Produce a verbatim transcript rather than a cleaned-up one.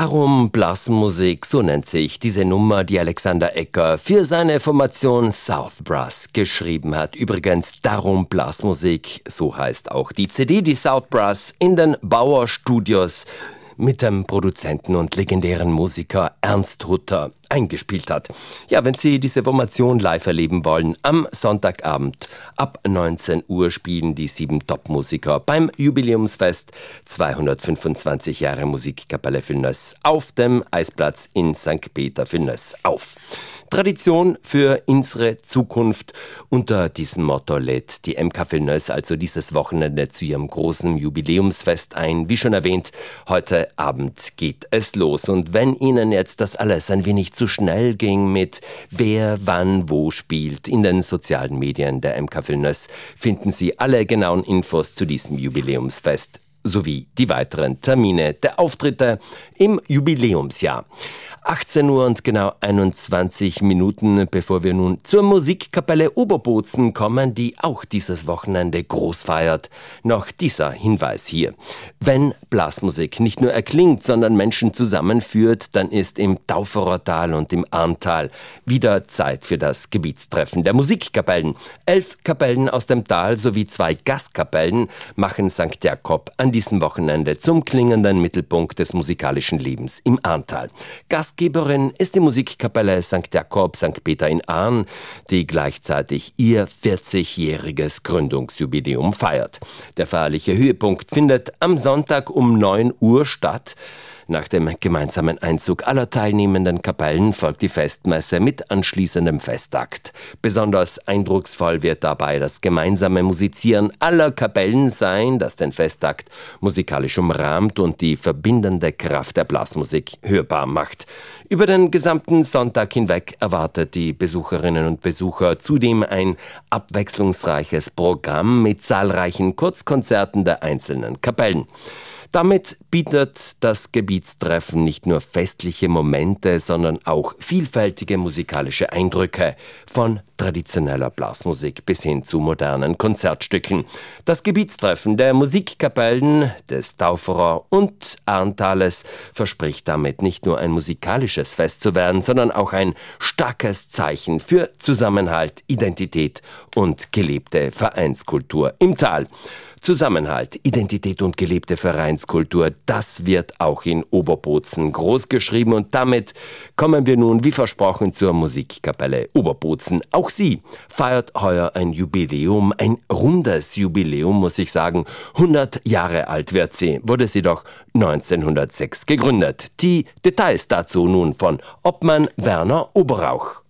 Darum Blasmusik, so nennt sich diese Nummer, die Alexander Ecker für seine Formation South Brass geschrieben hat. Übrigens, Darum Blasmusik, so heißt auch die C D, die South Brass in den Bauer Studios mit dem Produzenten und legendären Musiker Ernst Hutter eingespielt hat. Ja, wenn Sie diese Formation live erleben wollen, am Sonntagabend ab neunzehn Uhr spielen die sieben Top-Musiker beim Jubiläumsfest zweihundertfünfundzwanzig Jahre Musikkapelle Vilnius auf dem Eisplatz in Sankt Peter Vilnius auf. Tradition für unsere Zukunft. Unter diesem Motto lädt die M K Vilnius also dieses Wochenende zu ihrem großen Jubiläumsfest ein. Wie schon erwähnt, heute Abend geht es los. Und wenn Ihnen jetzt das alles ein wenig zu schnell ging mit wer, wann, wo spielt, in den sozialen Medien der M K Vilnius finden Sie alle genauen Infos zu diesem Jubiläumsfest sowie die weiteren Termine der Auftritte im Jubiläumsjahr. achtzehn Uhr und genau einundzwanzig Minuten, bevor wir nun zur Musikkapelle Oberbozen kommen, die auch dieses Wochenende groß feiert. Noch dieser Hinweis hier. Wenn Blasmusik nicht nur erklingt, sondern Menschen zusammenführt, dann ist im Tauferertal und im Arntal wieder Zeit für das Gebietstreffen der Musikkapellen. Elf Kapellen aus dem Tal sowie zwei Gastkapellen machen Sankt Jakob an diesem Wochenende zum klingenden Mittelpunkt des musikalischen Lebens im Arntal. Gastgeberin ist die Musikkapelle Sankt Jakob Sankt Peter in Ahren, die gleichzeitig ihr vierzigjähriges Gründungsjubiläum feiert. Der feierliche Höhepunkt findet am Sonntag um neun Uhr statt. Nach dem gemeinsamen Einzug aller teilnehmenden Kapellen folgt die Festmesse mit anschließendem Festakt. Besonders eindrucksvoll wird dabei das gemeinsame Musizieren aller Kapellen sein, das den Festakt musikalisch umrahmt und die verbindende Kraft der Blasmusik hörbar macht. Über den gesamten Sonntag hinweg erwartet die Besucherinnen und Besucher zudem ein abwechslungsreiches Programm mit zahlreichen Kurzkonzerten der einzelnen Kapellen. Damit bietet das Gebietstreffen nicht nur festliche Momente, sondern auch vielfältige musikalische Eindrücke von traditioneller Blasmusik bis hin zu modernen Konzertstücken. Das Gebietstreffen der Musikkapellen des Tauferer und Arntales verspricht damit nicht nur ein musikalisches Fest zu werden, sondern auch ein starkes Zeichen für Zusammenhalt, Identität und gelebte Vereinskultur im Tal. Zusammenhalt, Identität und gelebte Vereinskultur, das wird auch in Oberbozen großgeschrieben und damit kommen wir nun wie versprochen zur Musikkapelle Oberbozen. Auch sie feiert heuer ein Jubiläum, ein rundes Jubiläum, muss ich sagen. hundert Jahre alt wird sie, wurde sie doch neunzehnhundertsechs gegründet. Die Details dazu nun von Obmann Werner Oberrauch.